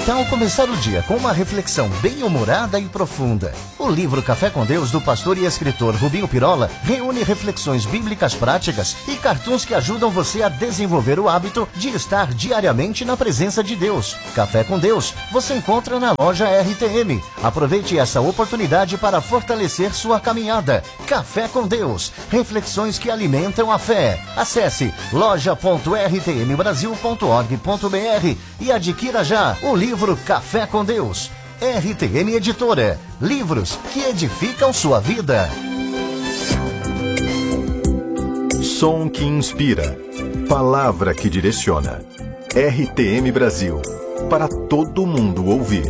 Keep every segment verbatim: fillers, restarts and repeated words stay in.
tal começar o dia com uma reflexão bem-humorada e profunda? O livro Café com Deus, do pastor e escritor Rubinho Pirola, reúne reflexões bíblicas práticas e cartoons que ajudam você a desenvolver o hábito de estar diariamente na presença de Deus. Café com Deus você encontra na loja R T M. Aproveite essa oportunidade para fortalecer sua caminhada. Café com Deus, reflexões que alimentam a fé. Acesse loja ponto r t m brasil ponto org ponto b r e adquira já o livro Café com Deus. R T M Editora. Livros que edificam sua vida. Som que inspira. Palavra que direciona. R T M Brasil. Para todo mundo ouvir.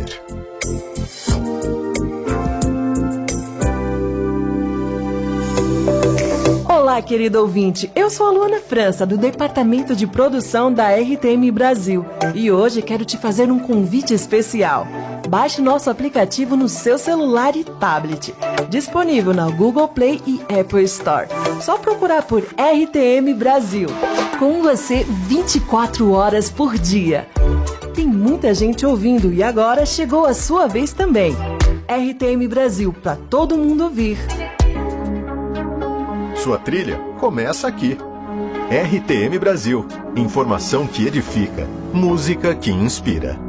Olá, querido ouvinte. Eu sou a Luana França, do Departamento de Produção da R T M Brasil. E hoje quero te fazer um convite especial. Baixe nosso aplicativo no seu celular e tablet. Disponível na Google Play e Apple Store. Só procurar por R T M Brasil. Com você vinte e quatro horas por dia. Tem muita gente ouvindo e agora chegou a sua vez também. R T M Brasil, para todo mundo ouvir. Sua trilha começa aqui. R T M Brasil. Informação que edifica. Música que inspira.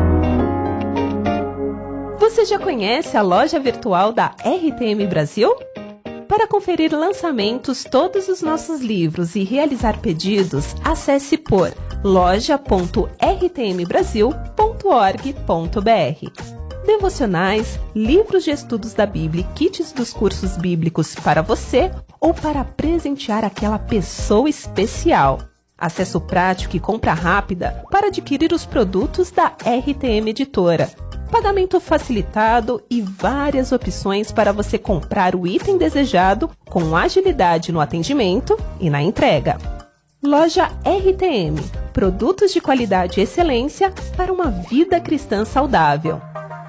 Você já conhece a loja virtual da R T M Brasil? Para conferir lançamentos, todos os nossos livros e realizar pedidos, acesse por loja ponto r t m brasil ponto org ponto b r. Devocionais, livros de estudos da Bíblia e kits dos cursos bíblicos para você ou para presentear aquela pessoa especial. Acesso prático e compra rápida para adquirir os produtos da R T M Editora. Pagamento facilitado e várias opções para você comprar o item desejado com agilidade no atendimento e na entrega. Loja R T M. Produtos de qualidade e excelência para uma vida cristã saudável.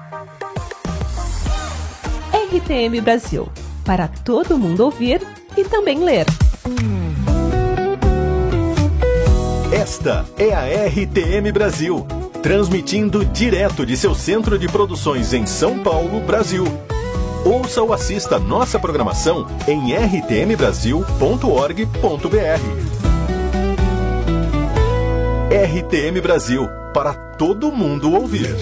R T M Brasil. Para todo mundo ouvir e também ler. Esta é a R T M Brasil, transmitindo direto de seu centro de produções em São Paulo, Brasil. Ouça ou assista nossa programação em r t m brasil ponto org ponto b r. R T M Brasil, para todo mundo ouvir.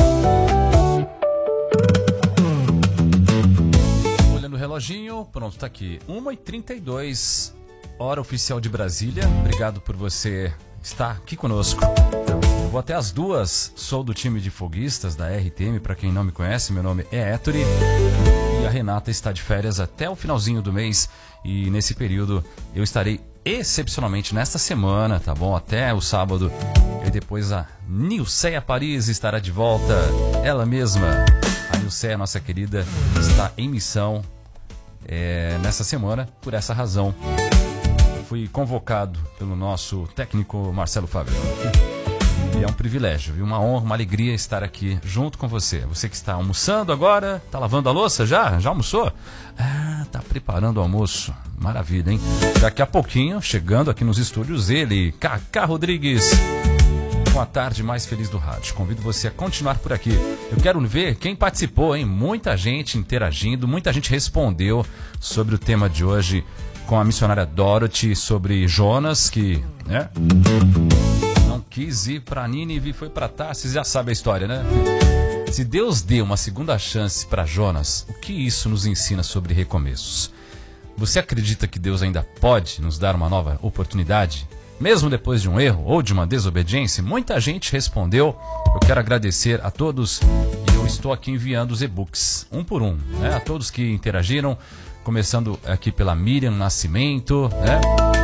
Olhando o reloginho, pronto, tá aqui. uma e trinta e dois, hora oficial de Brasília. Obrigado por você estar aqui conosco. Eu vou até as duas, sou do time de foguistas da R T M, para quem não me conhece, meu nome é Héctor e a Renata está de férias até o finalzinho do mês e nesse período eu estarei excepcionalmente nesta semana, tá bom? Até o sábado. E depois a Nilceia Paris estará de volta, ela mesma. A Nilceia, nossa querida, está em missão é, nessa semana, por essa razão. Fui convocado pelo nosso técnico Marcelo Fábio. E é um privilégio, viu? Uma honra, uma alegria estar aqui junto com você. Você que está almoçando agora, está lavando a louça já? Já almoçou? Ah, está preparando o almoço. Maravilha, hein? Daqui a pouquinho, chegando aqui nos estúdios, ele, Cacá Rodrigues, com a tarde mais feliz do rádio. Convido você a continuar por aqui. Eu quero ver quem participou, hein? Muita gente interagindo, muita gente respondeu sobre o tema de hoje com a missionária Dorothy, sobre Jonas, que, né, não quis ir para Nínive, foi para Tarsis, já sabe a história, né? Se Deus deu uma segunda chance para Jonas, o que isso nos ensina sobre recomeços? Você acredita que Deus ainda pode nos dar uma nova oportunidade, mesmo depois de um erro ou de uma desobediência? Muita gente respondeu. Eu quero agradecer a todos e eu estou aqui enviando os e-books, um por um, né? A todos que interagiram, começando aqui pela Miriam Nascimento, né?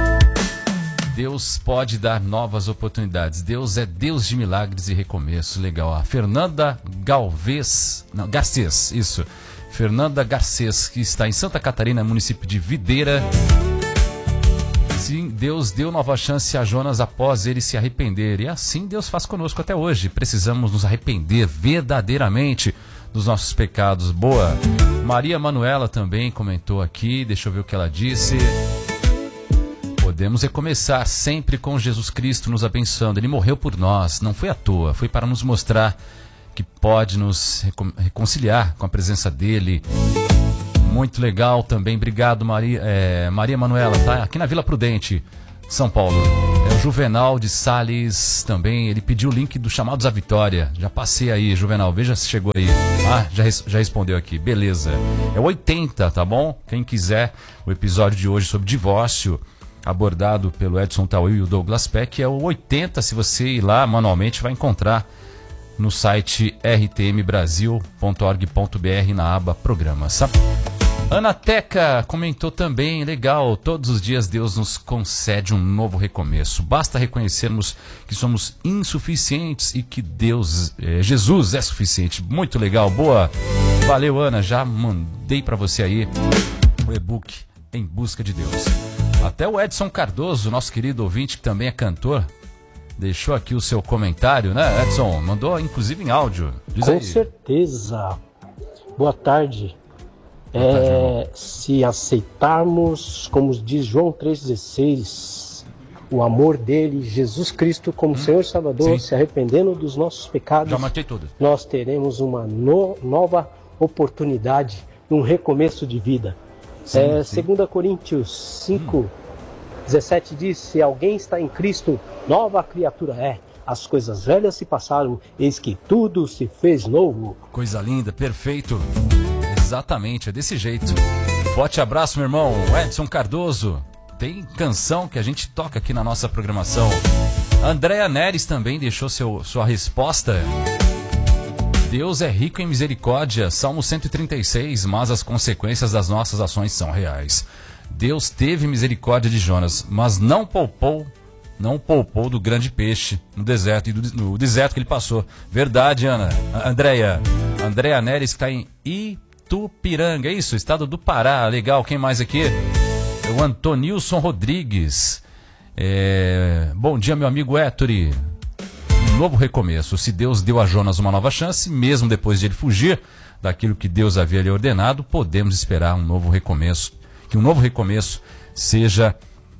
Deus pode dar novas oportunidades. Deus é Deus de milagres e recomeços. Legal. A Fernanda Galvez, não, Garcês, isso. Fernanda Garcês, que está em Santa Catarina, município de Videira. Sim, Deus deu nova chance a Jonas após ele se arrepender. E assim Deus faz conosco até hoje. Precisamos nos arrepender verdadeiramente dos nossos pecados. Boa. Maria Manuela também comentou aqui. Deixa eu ver o que ela disse. Podemos recomeçar sempre com Jesus Cristo nos abençoando. Ele morreu por nós, não foi à toa, foi para nos mostrar que pode nos recon- reconciliar com a presença dele. Muito legal também, obrigado Maria, é, Maria Manuela, tá? Aqui na Vila Prudente, São Paulo. É o Juvenal de Sales também, ele pediu o link do Chamados à Vitória. Já passei aí, Juvenal, veja se chegou aí. Ah, já, res- já respondeu aqui, beleza. É o oitenta, tá bom? Quem quiser, o episódio de hoje sobre divórcio, abordado pelo Edson Tauil e o Douglas Peck, é o oitenta, se você ir lá manualmente vai encontrar no site r t m brasil ponto org ponto b r na aba Programas. Ana Teca comentou também, legal, todos os dias Deus nos concede um novo recomeço. Basta reconhecermos que somos insuficientes e que Deus, é, Jesus é suficiente. Muito legal, boa. Valeu, Ana, já mandei para você aí o e-book Em Busca de Deus. Até o Edson Cardoso, nosso querido ouvinte, que também é cantor, deixou aqui o seu comentário, né, Edson? Mandou inclusive em áudio. Diz Com aí. certeza. Boa tarde. É, se aceitarmos, como diz João três dezesseis, o amor dele, Jesus Cristo como hum, Senhor e Salvador, sim. Se arrependendo dos nossos pecados, já matei tudo. Nós teremos uma no, nova oportunidade, um recomeço de vida. Sim, é, sim. dois Coríntios cinco, hum. dezessete diz, se alguém está em Cristo, nova criatura é. As coisas velhas se passaram, eis que tudo se fez novo. Coisa linda, perfeito. Exatamente, é desse jeito. Forte abraço, meu irmão. Edson Cardoso. Tem canção que a gente toca aqui na nossa programação. Andréa Neres também deixou seu, sua resposta. Deus é rico em misericórdia. Salmo cento e trinta e seis. Mas as consequências das nossas ações são reais. Deus teve misericórdia de Jonas, mas não poupou, não poupou do grande peixe no deserto e do, no deserto que ele passou. Verdade, Ana. Andréa. Andréa Neres está em Itupiranga, é isso? Estado do Pará. Legal, quem mais aqui? É o Antonilson Rodrigues. É... Bom dia, meu amigo Héctori. Um novo recomeço. Se Deus deu a Jonas uma nova chance, mesmo depois de ele fugir daquilo que Deus havia lhe ordenado, podemos esperar um novo recomeço. Que um novo recomeço seja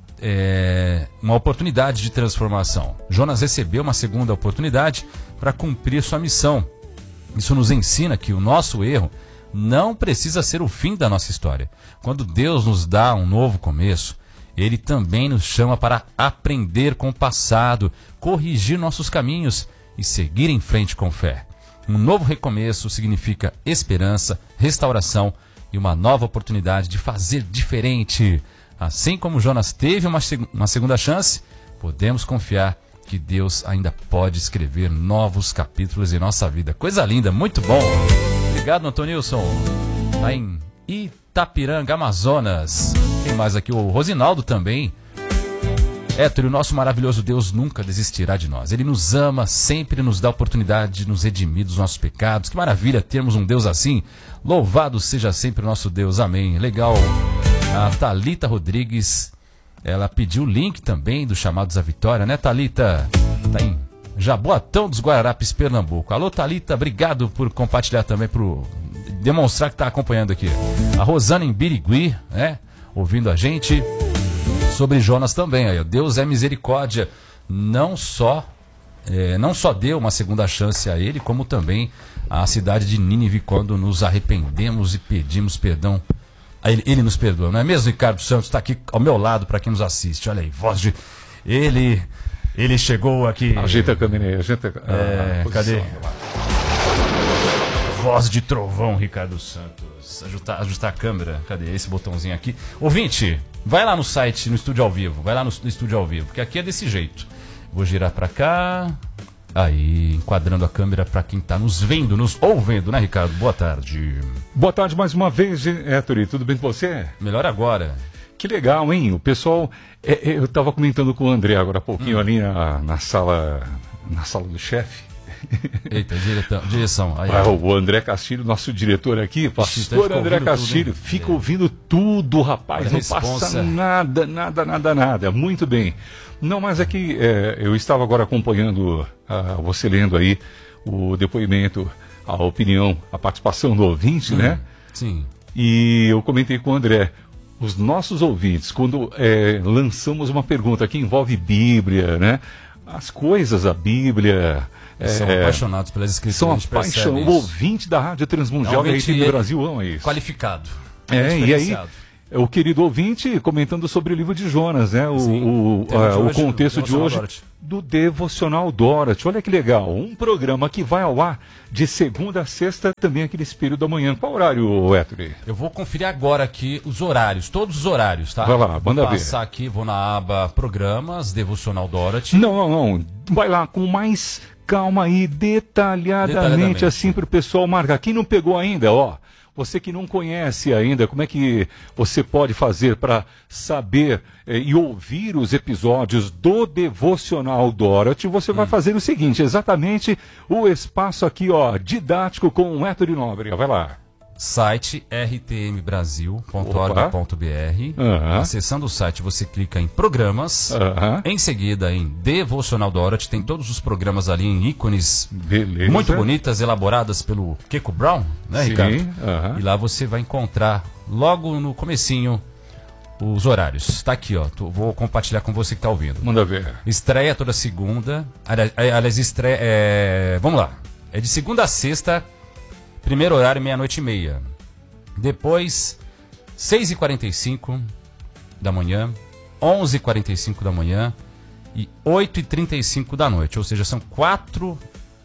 é, uma oportunidade de transformação. Jonas recebeu uma segunda oportunidade para cumprir sua missão. Isso nos ensina que o nosso erro não precisa ser o fim da nossa história. Quando Deus nos dá um novo começo, Ele também nos chama para aprender com o passado, corrigir nossos caminhos e seguir em frente com fé. Um novo recomeço significa esperança, restauração e uma nova oportunidade de fazer diferente. Assim como Jonas teve uma, seg- uma segunda chance, podemos confiar que Deus ainda pode escrever novos capítulos em nossa vida. Coisa linda, muito bom. Obrigado, Antonilson. Tá em Itapiranga, Amazonas. Tem mais aqui o Rosinaldo também. Héctor, o nosso maravilhoso Deus nunca desistirá de nós. Ele nos ama, sempre nos dá a oportunidade de nos redimir dos nossos pecados. Que maravilha termos um Deus assim. Louvado seja sempre o nosso Deus. Amém. Legal. A Thalita Rodrigues, ela pediu o link também do Chamados à Vitória, né, Thalita? Tá em Jaboatão dos Guararapes, Pernambuco. Alô, Thalita, obrigado por compartilhar também, por demonstrar que está acompanhando aqui. A Rosana em Birigui, né, ouvindo a gente. Sobre Jonas também, aí, Deus é misericórdia, não só, é, não só deu uma segunda chance a ele, como também à cidade de Nínive, quando nos arrependemos e pedimos perdão. Ele, ele nos perdoa, não é mesmo? Ricardo Santos está aqui ao meu lado para quem nos assiste. Olha aí, voz de... Ele, ele chegou aqui... Ajeita a câmera aí, ajeita a, é, a cadê? Voz de trovão, Ricardo Santos. Ajustar, ajustar a câmera. Cadê esse botãozinho aqui? Ouvinte, vai lá no site, no estúdio ao vivo. Vai lá no, no estúdio ao vivo, porque aqui é desse jeito. Vou girar para cá... Aí, enquadrando a câmera para quem está nos vendo, nos ouvindo, né, Ricardo? Boa tarde. Boa tarde mais uma vez, Héctor. Tudo bem com você? Melhor agora. Que legal, hein? O pessoal... É, é, eu estava comentando com o André agora há pouquinho hum. ali na, na sala na sala do chefe. Eita, direção. direção. Aí, ah, o André Castilho, nosso diretor aqui, pastor tá André Castilho, tudo, fica é. ouvindo tudo, rapaz. Olha, não passa nada, nada, nada, nada. Muito bem. Não, mas é que é, eu estava agora acompanhando, ah, você lendo aí o depoimento, a opinião, a participação do ouvinte, hum, né? Sim. E eu comentei com o André, os nossos ouvintes, quando é, lançamos uma pergunta que envolve Bíblia, né? As coisas da Bíblia, São é, apaixonados pelas escrituras. São apaixonados. O ouvinte da Rádio Transmundial da R T M Brasil ama isso. Qualificado. É, e aí, o querido ouvinte comentando sobre o livro de Jonas, né? O, o, de a, hoje, o contexto de hoje Dorothy. do Devocional Dorothy. Olha que legal, um programa que vai ao ar de segunda a sexta, também aquele período da manhã. Qual horário, Héctor? Eu vou conferir agora aqui os horários, todos os horários, tá? Vai lá, manda ver. Vou passar aqui, vou na aba Programas, Devocional Dorothy. Não, não, não. Vai lá com mais calma aí, detalhadamente, detalhadamente. assim para o pessoal marcar. Quem não pegou ainda, ó. Você que não conhece ainda, como é que você pode fazer para saber eh, e ouvir os episódios do Devocional Dorothy? Você hum. vai fazer o seguinte, exatamente o espaço aqui, ó, didático com o Héctor Nóbrega. Vai lá. Site r t m brasil ponto org ponto b r. Uhum. Acessando o site, você clica em Programas. Uhum. Em seguida, em Devocional Dorothy. Tem todos os programas ali em ícones. Beleza. Muito bonitas, elaboradas pelo Kiko Brown, né, Sim. Ricardo? Uhum. E lá você vai encontrar, logo no comecinho, os horários. Está aqui, ó. Tô, vou compartilhar com você que está ouvindo. Manda ver. Estreia toda segunda. Aliás, aliás estreia... É... Vamos lá. É de segunda a sexta... Primeiro horário, meia-noite e meia. Depois, seis e quarenta e cinco da manhã, onze e quarenta e cinco da manhã e oito e trinta e cinco da noite. Ou seja, são quatro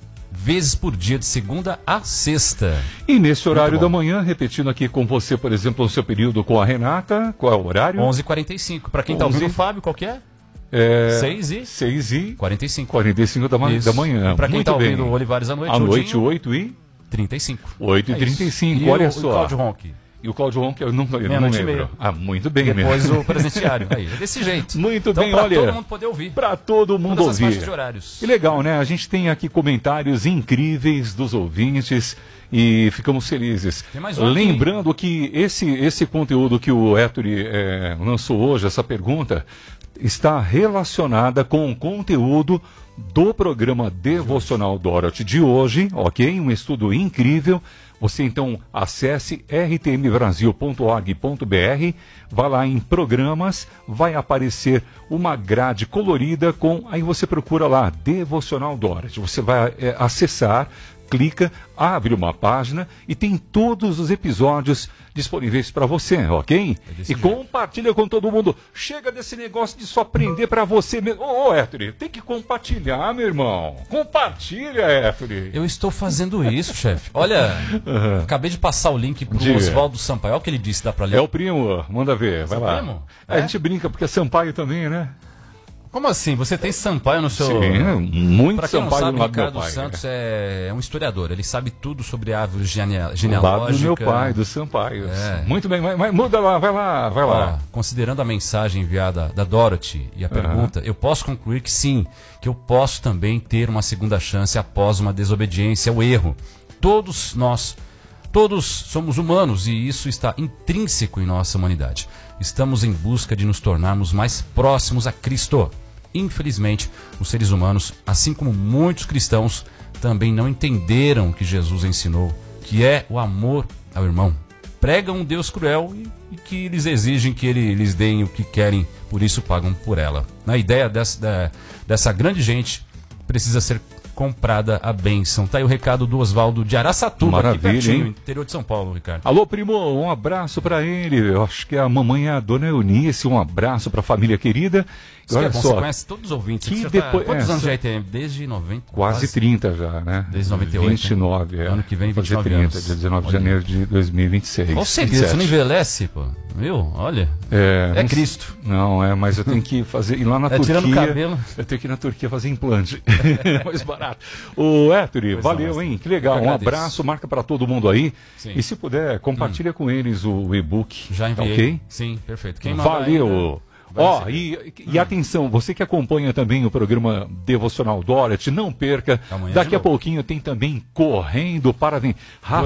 vezes por dia, de segunda a sexta. E nesse horário da manhã, repetindo aqui com você, por exemplo, o seu período com a Renata, qual é o horário? onze e quarenta e cinco. Para quem está ouvindo o Fábio, qual que é? É, seis e quarenta e cinco. quarenta e cinco da, ma da manhã. Para quem está ouvindo bem. o Olivares à noite, à noite, oito e trinta e cinco. oito e trinta e cinco, é olha o, só. O Cláudio Ronque. E o Cláudio Ronque, eu não, eu não lembro. Ah, muito bem mesmo. Depois o presenteário. Aí, é desse jeito. Muito então, bem, pra olha. Para todo mundo poder ouvir. Para todo mundo Todas as ouvir. faixas de horários. Que legal, né? A gente tem aqui comentários incríveis dos ouvintes e ficamos felizes. Tem mais um Lembrando aqui. que esse, esse conteúdo que o Héctor é, lançou hoje, essa pergunta, está relacionada com o conteúdo do programa Devocional Dorothy de hoje, ok? Um estudo incrível. Você então acesse r t m brasil ponto org ponto b r, vai lá em programas, vai aparecer uma grade colorida com, aí você procura lá, Devocional Dorothy. Você vai é, acessar, clica, abre uma página e tem todos os episódios disponíveis para você, ok? É e jeito. Compartilha com todo mundo. Chega desse negócio de só aprender para você mesmo. Ô, ô Héctor, tem que compartilhar, meu irmão. Compartilha, Héctor. Eu estou fazendo isso, chefe. Olha, uhum. acabei de passar o link pro Oswaldo Sampaio. Olha o que ele disse, dá para ler. É o primo, manda ver, vai lá. Primo? É? A gente brinca porque é Sampaio também, né? Como assim? Você tem Sampaio no seu... Sim, muito pra quem Sampaio não sabe, no lado do Ricardo meu pai. Santos é... é um historiador. Ele sabe tudo sobre árvore genea... genealógica. Do lado do meu pai, do Sampaio. É. Muito bem, mas, mas muda lá, vai lá, vai lá. Ó, considerando a mensagem enviada da Dorothy e a pergunta, uhum. eu posso concluir que sim, que eu posso também ter uma segunda chance após uma desobediência ao erro. Todos nós, todos somos humanos e isso está intrínseco em nossa humanidade. Estamos em busca de nos tornarmos mais próximos a Cristo. Infelizmente, os seres humanos, assim como muitos cristãos, também não entenderam o que Jesus ensinou, que é o amor ao irmão. Pregam um Deus cruel e, e que eles exigem que ele lhes deem o que querem, por isso pagam por ela. Na ideia dessa, da, dessa grande gente, precisa ser comprada a bênção. Tá aí o recado do Oswaldo de Araçatuba, Maravilha, aqui pertinho, hein? Interior de São Paulo, Ricardo. Alô, primo, um abraço para ele. Eu acho que a mamãe é a dona Eunice. Um abraço para a família querida. Isso olha é bom, só, você conhece todos os ouvintes. Que tá... depois, Quantos é, anos já tem? Desde noventa? Quase, quase trinta já, né? Desde noventa e oito. vinte e nove, né? é. Ano que vem, vinte e nove trinta, anos. Dia dezenove de janeiro de dois mil e vinte e seis. Qual o segredo? Você não envelhece, pô. Viu? Olha. É, é não, Cristo. Não, é, mas eu tenho que fazer. Ir lá na é, Turquia. Tirando o cabelo. Eu tenho que ir na Turquia fazer implante. Mais barato. Ô, Héctor, valeu, não, hein? Que legal. Um abraço, marca para todo mundo aí. Sim. E se puder, compartilha hum. com eles o e-book. Já enviei. Ok? Sim, perfeito. Quem valeu. Ainda... Ó, oh, e, e atenção, você que acompanha também o programa Devocional Dorothy, não perca, Amanhã daqui a pouquinho tem também Correndo para Vencer.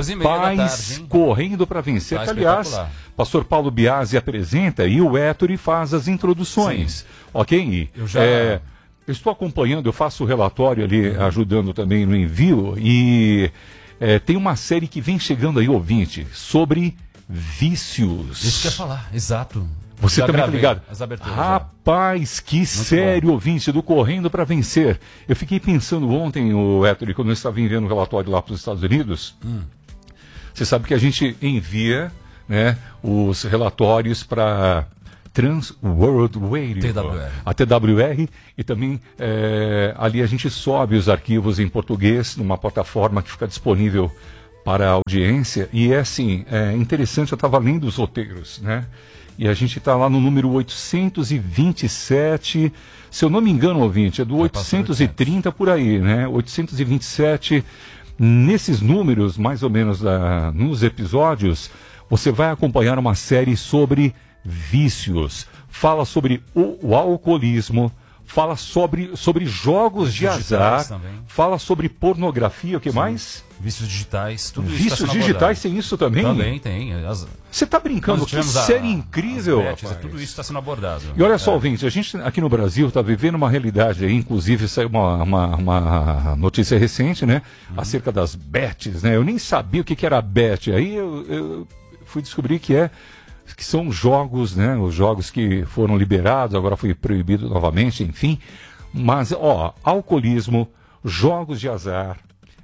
Rapaz, Correndo para Vencer, tá que, aliás, pastor Paulo Biasi apresenta e o Héctor faz as introduções, Sim. ok? Eu já... É, eu estou acompanhando, eu faço o relatório ali, uhum. ajudando também no envio, e é, tem uma série que vem chegando aí, ouvinte, sobre vícios. Isso que eu ia falar, exato. Você Já também tá ligado? as aberturas, Rapaz, que Muito sério, bom. Ouvinte do Correndo para Vencer. Eu fiquei pensando ontem, o Héctor, quando eu estava enviando o relatório lá para os Estados Unidos, hum. você sabe que a gente envia, né, os relatórios para Trans World Radio, T W R. a T W R, e também é, ali a gente sobe os arquivos em português numa plataforma que fica disponível para a audiência. E é assim, é interessante, eu estava lendo os roteiros, né? E a gente está lá no número oitocentos e vinte e sete, se eu não me engano, ouvinte, é do oitocentos e trinta por aí, né? oitocentos e vinte e sete, nesses números, mais ou menos da, nos episódios, você vai acompanhar uma série sobre vícios, fala sobre o, o alcoolismo, fala sobre, sobre jogos de azar, também. Fala sobre pornografia, o que Sim. mais? Vícios digitais, tudo isso. Vícios tá digitais tem isso também? Também tem. As... Você está brincando, que série a, incrível. Betes, é, tudo isso está sendo abordado. E olha só, é. ouvinte, a gente aqui no Brasil está vivendo uma realidade aí, inclusive saiu uma, uma, uma notícia recente, né? Uhum. Acerca das bets, né? Eu nem sabia o que, que era bet. Aí eu, eu fui descobrir que é que são jogos, né? Os jogos que foram liberados, agora foi proibido novamente, enfim. Mas, ó, alcoolismo, jogos de azar,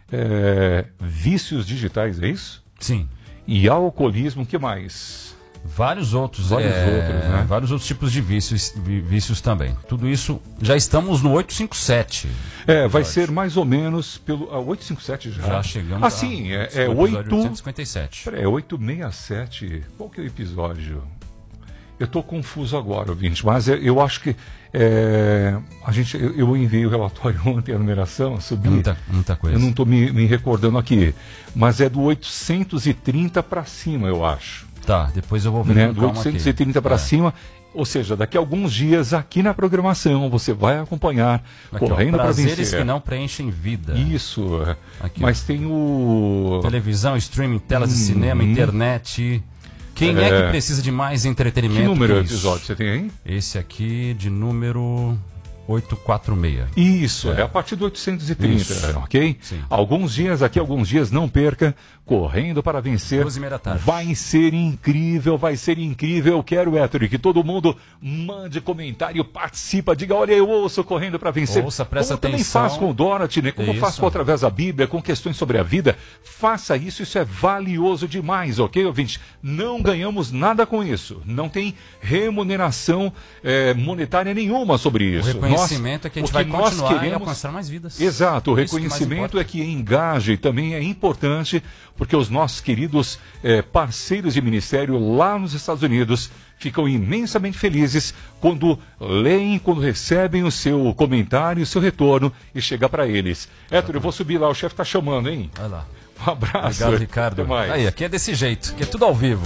é, vícios digitais, é isso? Sim. E alcoolismo, o que mais? Vários outros, vários é, outros, né? Vários outros tipos de vícios, vícios também. Tudo isso, já estamos no oitocentos e cinquenta e sete. É, vai ser mais ou menos pelo... Ah, oitocentos e cinquenta e sete já? Já chegamos ah, sim, é, é oitocentos e cinquenta e sete. Peraí, é oitocentos e sessenta e sete. Qual que é o episódio? Eu estou confuso agora, ouvinte, mas eu acho que é, a gente, eu, eu enviei o relatório ontem, a numeração, subi. Muita, muita coisa. Eu não estou me, me recordando aqui, mas é do oitocentos e trinta para cima, eu acho. Tá, depois eu vou ver. Né? Do oitocentos e trinta para é. cima, ou seja, daqui a alguns dias aqui na programação você vai acompanhar aqui, Correndo para Vencer. Prazeres que não preenchem vida. Isso, aqui, mas ó. Tem o... Televisão, streaming, telas hum, de cinema, hum. internet... Quem é... é que precisa de mais entretenimento? Que número é o episódio você tem aí? Esse aqui de número oitocentos e quarenta e seis. Isso, é, é a partir do oitocentos e trinta, Isso. ok? Sim. Alguns dias, aqui alguns dias, não perca, Correndo para Vencer. doze e meia da tarde. Vai ser incrível, vai ser incrível. Eu quero, Héctor, que todo mundo mande comentário, participa, diga, olha, eu ouço Correndo para Vencer. Ouça, presta Como atenção. também faz com o Dorothy, né? Como isso. faz com através da Bíblia, com questões sobre a vida. Faça isso, isso é valioso demais, ok, ouvinte? Não ganhamos nada com isso. Não tem remuneração é, monetária nenhuma sobre isso. O reconhecimento nós, é que a gente vai continuar queremos... e alcançar mais vidas. Exato, o reconhecimento que é que engaje também é importante, porque os nossos queridos eh, parceiros de ministério lá nos Estados Unidos ficam imensamente felizes quando leem, quando recebem o seu comentário, o seu retorno e chega para eles. Héctor, eu vou subir lá, o chefe está chamando, hein? Vai lá. Um abraço. Obrigado, Ricardo. Até mais. Aí, aqui é desse jeito, aqui é tudo ao vivo.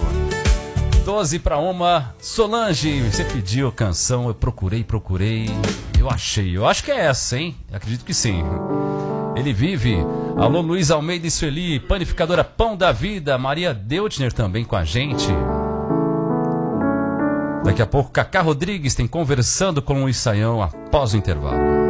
doze para uma, Solange, você pediu a canção, eu procurei, procurei, eu achei. Eu acho que é essa, hein? Acredito que sim. Ele vive. Alô, Luiz Almeida e Sueli, panificadora Pão da Vida, Maria Deutner também com a gente. Daqui a pouco, Cacá Rodrigues tem Conversando com o Luiz Saião após o intervalo.